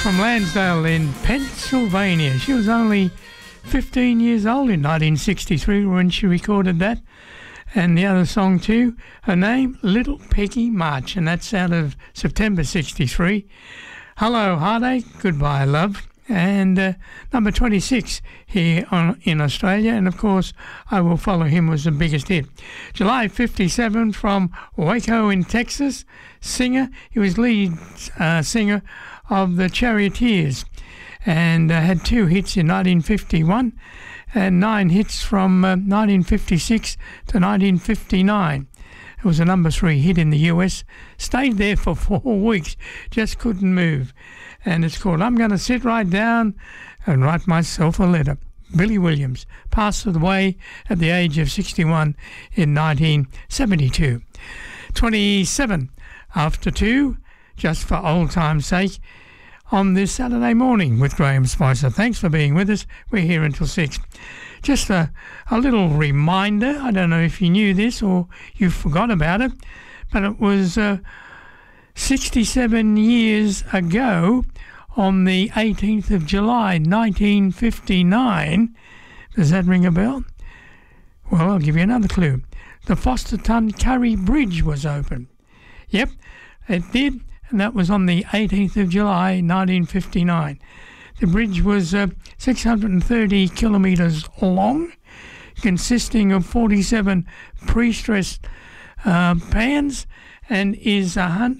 from Lansdale in Pennsylvania. She was only 15 years old in 1963 when she recorded that. And the other song too, her name, Little Peggy March, and that's out of September 63. Hello, Heartache, Goodbye, Love. And number 26 here in Australia, and of course I Will Follow Him was the biggest hit. July 57 from Waco in Texas, singer. He was lead singer of the Charioteers and had 2 hits in 1951 and 9 hits from 1956 to 1959. It was a number 3 hit in the US, stayed there for 4 weeks, just couldn't move. And it's called I'm Going to Sit Right Down and Write Myself a Letter. Billy Williams passed away at the age of 61 in 1972. 27 after 2, just for old time's sake, on this Saturday morning with Graham Spicer. Thanks for being with us. We're here until 6. Just a little reminder, I don't know if you knew this or you forgot about it, but it was 67 years ago on the 18th of July 1959. Does that ring a bell? Well, I'll give you another clue. The Foster-Tuncurry Bridge was open. Yep, it did, and that was on the 18th of July 1959. The bridge was 630 kilometres long, consisting of 47 pre-stressed pans, and is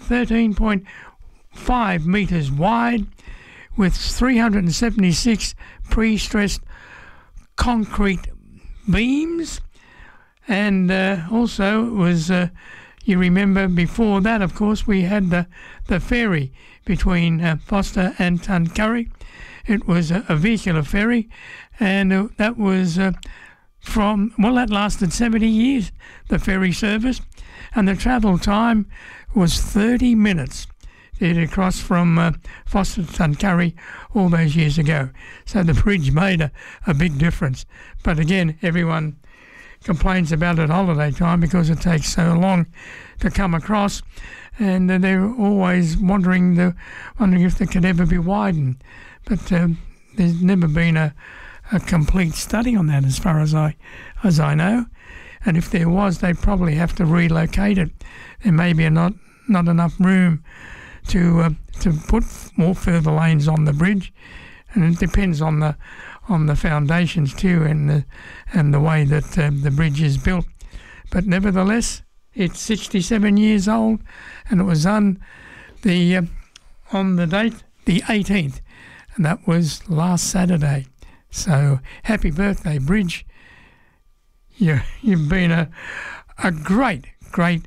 13.5 metres wide with 376 pre-stressed concrete beams. And also it was, you remember before that, of course, we had the ferry between Foster and Tuncurry. It was a vehicular ferry, and that was that lasted 70 years, the ferry service. And the travel time was 30 minutes to get across from Foster to Tuncurry all those years ago. So the bridge made a big difference. But again, everyone complains about it at holiday time because it takes so long to come across, and they're always wondering if it could ever be widened. But there's never been a complete study on that as far as I know. And if there was, they'd probably have to relocate it. There may be not enough room to put more further lanes on the bridge, and it depends on the foundations too, and the way that the bridge is built. But nevertheless, it's 67 years old, and it was on the date the 18th, and that was last Saturday. So happy birthday, Bridge! You've been a great friend,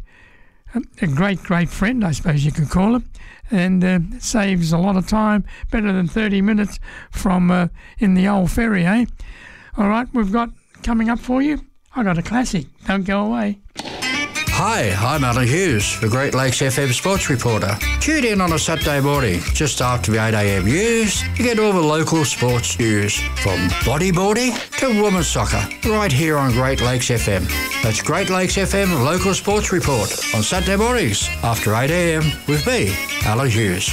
I suppose you could call it, and saves a lot of time, better than 30 minutes from in the old ferry, eh? All right, we've got coming up for you, I got a classic. Don't go away. Hi, I'm Alan Hughes, the Great Lakes FM sports reporter. Tune in on a Saturday morning, just after the 8am news, to get all the local sports news, from bodyboarding to women's soccer, right here on Great Lakes FM. That's Great Lakes FM Local Sports Report on Saturday mornings after 8am with me, Alan Hughes.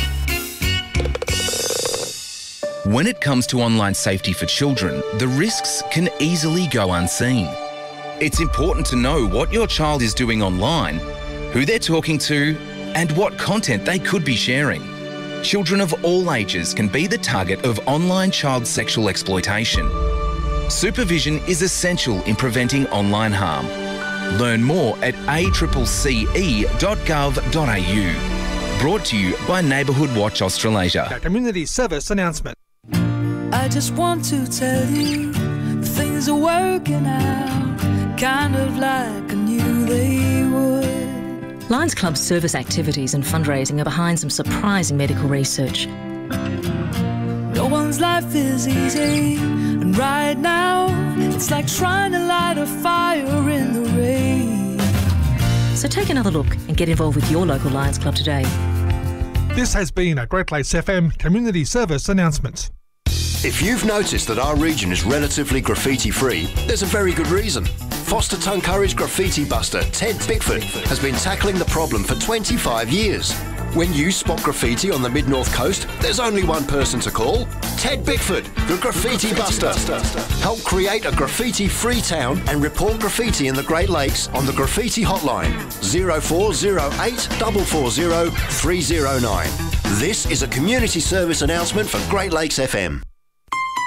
When it comes to online safety for children, the risks can easily go unseen. It's important to know what your child is doing online, who they're talking to, and what content they could be sharing. Children of all ages can be the target of online child sexual exploitation. Supervision is essential in preventing online harm. Learn more at accce.gov.au. Brought to you by Neighbourhood Watch Australasia. A community service announcement. I just want to tell you things are working out, kind of like I knew they would. Lions Club's service activities and fundraising are behind some surprising medical research. No one's life is easy, and right now it's like trying to light a fire in the rain. So take another look and get involved with your local Lions Club today. This has been a Great Lakes FM community service announcement. If you've noticed that our region is relatively graffiti-free, there's a very good reason. Foster Tuncurry's graffiti buster, Ted Bickford, has been tackling the problem for 25 years. When you spot graffiti on the Mid-North Coast, there's only one person to call. Ted Bickford, the Graffiti Buster. Help create a graffiti-free town and report graffiti in the Great Lakes on the Graffiti Hotline 0408 440 309. This is a community service announcement for Great Lakes FM.